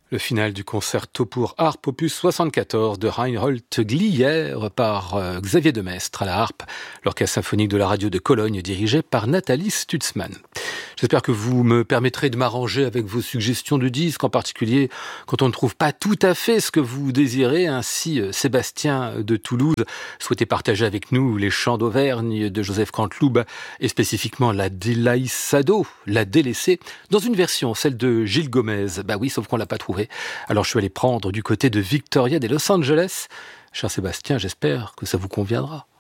Le final du concerto pour harpe opus 74 de Reinhold Glier par Xavier Demestre à la harpe, l'orchestre symphonique de la radio de Cologne dirigé par Nathalie Stutzmann. J'espère que vous me permettrez de m'arranger avec vos suggestions de disques, en particulier quand on ne trouve pas tout à fait ce que vous désirez. Ainsi, Sébastien de Toulouse souhaitait partager avec nous les chants d'Auvergne de Joseph Canteloube et spécifiquement la Délaissado, la délaissée, dans une version, celle de Gilles Gomez. Bah oui, sauf qu'on l'a pas trouvée. Alors je suis allé prendre du côté de Victoria de Los Angeles. Cher Sébastien, j'espère que ça vous conviendra.